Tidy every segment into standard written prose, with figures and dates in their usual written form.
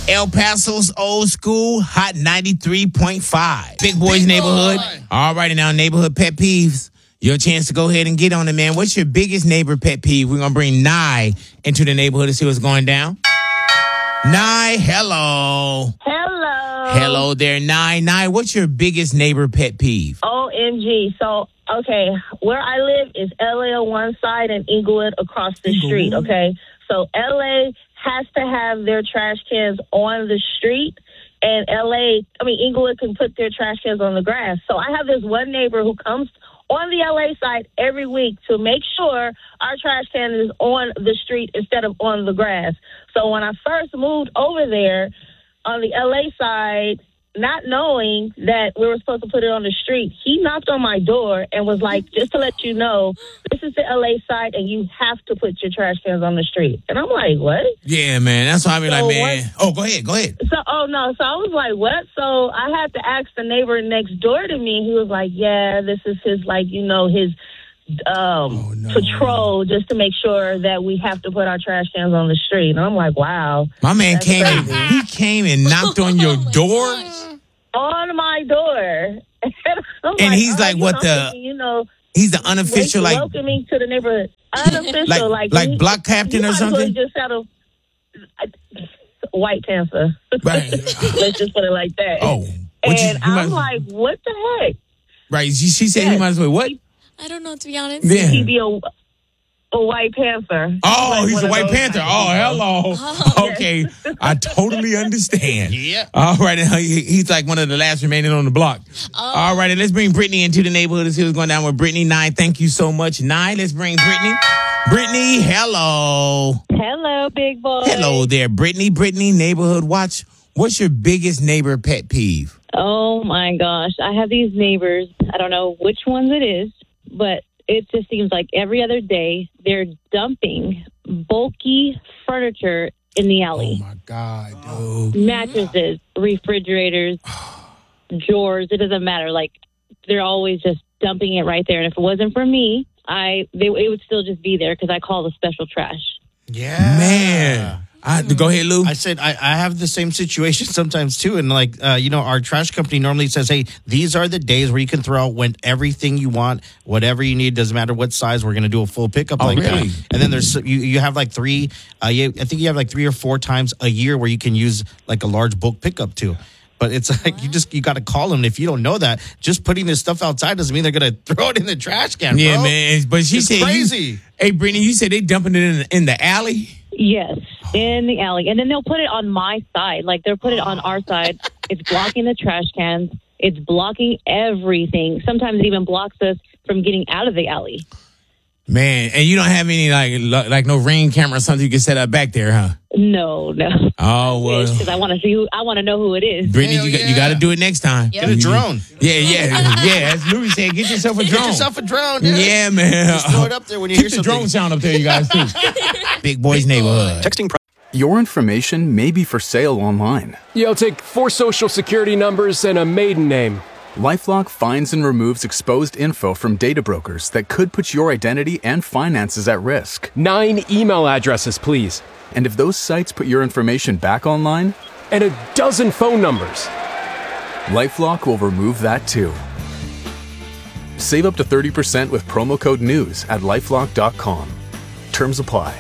El Paso's old school, hot 93.5. Big Boys Neighborhood. All right, and now neighborhood pet peeves. Your chance to go ahead and get on it, man. What's your biggest neighbor pet peeve? We're going to bring Nye into the neighborhood to see what's going down. Nye, hello. Hello. Hello there, Nye. Nye, what's your biggest neighbor pet peeve? OMG. So, okay, where I live is LA on one side and Inglewood across the street, okay? So LA has to have their trash cans on the street, and Inglewood can put their trash cans on the grass. So I have this one neighbor who comes on the LA side every week to make sure our trash can is on the street instead of on the grass. So when I first moved over there on the LA side, not knowing that we were supposed to put it on the street, he knocked on my door and was like, just to let you know, this is the LA side and you have to put your trash cans on the street. And I'm like, what? Yeah, man. That's why I be like, man. Oh, go ahead. So I was like, what? So I had to ask the neighbor next door to me. He was like, yeah, this is his, his patrol just to make sure that we have to put our trash cans on the street. And I'm like, wow. My man came and knocked on your door? On my door. And he's like, he's the unofficial, welcoming to the neighborhood. Unofficial, like block captain or something? Just had a White Panther. Right. Let's just put it like that. Oh. I'm like, what the heck? Right. She said he might as well, what? I don't know, to be honest. Yeah. He'd be a White Panther. Oh, he's a White Panther. Oh, hello. Oh. Okay. I totally understand. Yeah. All right. He's like one of the last remaining on the block. Oh. All right. Let's bring Brittany into the neighborhood to see what's going down with Brittany. Nye, thank you so much. Nye, let's bring Brittany. Brittany, hello. Hello, big boy. Hello there, Brittany. Brittany, Neighborhood Watch. What's your biggest neighbor pet peeve? Oh, my gosh. I have these neighbors. I don't know which ones it is, but it just seems like every other day they're dumping bulky furniture in the alley. Oh, my God, dude. Mattresses, refrigerators, drawers. It doesn't matter. They're always just dumping it right there. And if it wasn't for me, it would still just be there because I call the special trash. Yeah. Man. Go ahead, Lou. I said I have the same situation sometimes too, and our trash company normally says, "Hey, these are the days where you can throw out everything you want, whatever you need. Doesn't matter what size. We're going to do a full pickup Oh, like really? that." And then there's you have three. I think you have 3 or 4 times a year where you can use a large bulk pickup too. But it's you got to call them. And if you don't know that, just putting this stuff outside doesn't mean they're going to throw it in the trash can. Yeah, bro. man. But she It's said, crazy. Hey, Brittany, you said they dumping it in the alley? Yes, in the alley. And then they'll put it on my side. They'll put it on our side. It's blocking the trash cans. It's blocking everything. Sometimes it even blocks us from getting out of the alley. Man, and you don't have any no Ring camera or something you can set up back there, huh? No. Oh, well. Because I want to see I want to know who it is. Brittany, Hell you got to do it next time. Yep. Get a drone. Yeah. As Louis said, get yourself a drone. Get yourself a drone. Dude. Yeah, man. Just throw it up there when you Keep hear the something. drone sound up there, you guys, too. Big Boys Neighborhood. Your information may be for sale online. Yeah, I'll take 4 social security numbers and a maiden name. LifeLock finds and removes exposed info from data brokers that could put your identity and finances at risk. 9 email addresses, please. And if those sites put your information back online, And a dozen phone numbers. LifeLock will remove that too. Save up to 30% with promo code NEWS at LifeLock.com. Terms apply.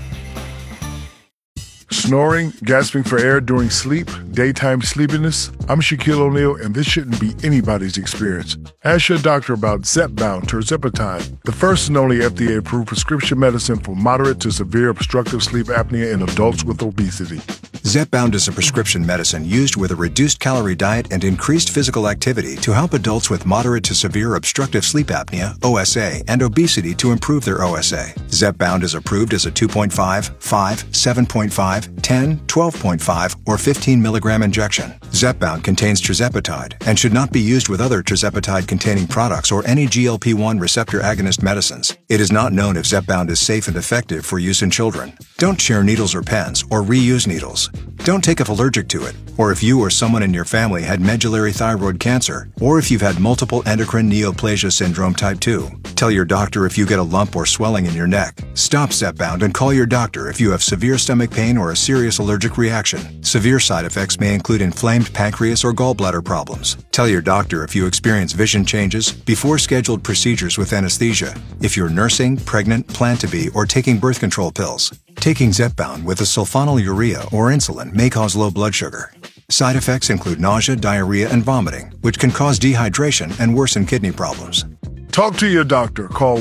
Snoring, gasping for air during sleep, daytime sleepiness. I'm Shaquille O'Neal, and this shouldn't be anybody's experience. Ask your doctor about Zepbound tirzepatide, the first and only FDA-approved prescription medicine for moderate to severe obstructive sleep apnea in adults with obesity. Zepbound is a prescription medicine used with a reduced-calorie diet and increased physical activity to help adults with moderate to severe obstructive sleep apnea, OSA, and obesity to improve their OSA. Zepbound is approved as a 2.5, 5, 7.5, 10, 12.5, or 15 milligram injection. Zepbound contains tirzepatide and should not be used with other tirzepatide-containing products or any GLP-1 receptor agonist medicines. It is not known if Zepbound is safe and effective for use in children. Don't share needles or pens or reuse needles. Don't take if allergic to it, or if you or someone in your family had medullary thyroid cancer, or if you've had multiple endocrine neoplasia syndrome type 2. Tell your doctor if you get a lump or swelling in your neck. Stop Zepbound and call your doctor if you have severe stomach pain or a serious allergic reaction. Severe side effects may include inflamed pancreas or gallbladder problems. Tell your doctor if you experience vision changes before scheduled procedures with anesthesia, if you're nursing, pregnant, plan to be, or taking birth control pills. Taking Zepbound with a sulfonylurea or insulin may cause low blood sugar. Side effects include nausea, diarrhea, and vomiting, which can cause dehydration and worsen kidney problems. Talk to your doctor. Call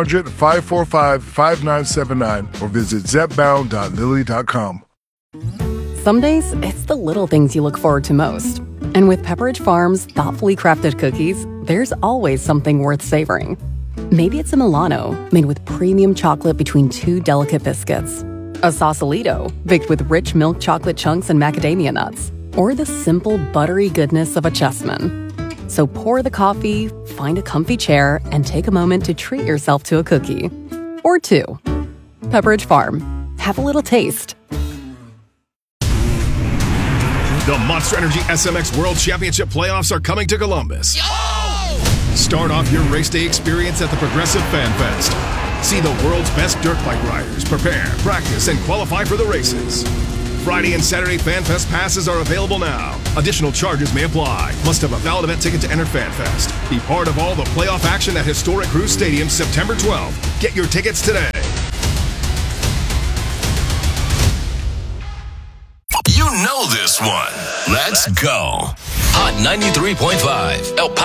1-800-545-5979 or visit zepbound.lilly.com. Some days, it's the little things you look forward to most. And with Pepperidge Farm's thoughtfully crafted cookies, there's always something worth savoring. Maybe it's a Milano made with premium chocolate between two delicate biscuits, a Sausalito baked with rich milk chocolate chunks and macadamia nuts, or the simple buttery goodness of a Chessman. So pour the coffee, find a comfy chair, and take a moment to treat yourself to a cookie. Or two. Pepperidge Farm. Have a little taste. The Monster Energy SMX World Championship playoffs are coming to Columbus. Start off your race day experience at the Progressive Fan Fest. See the world's best dirt bike riders prepare, practice, and qualify for the races. Friday and Saturday Fan Fest passes are available now. Additional charges may apply. Must have a valid event ticket to enter Fan Fest. Be part of all the playoff action at historic Cruise Stadium September 12th. Get your tickets today. You know this one. Let's go. Hot 93.5. El Paso.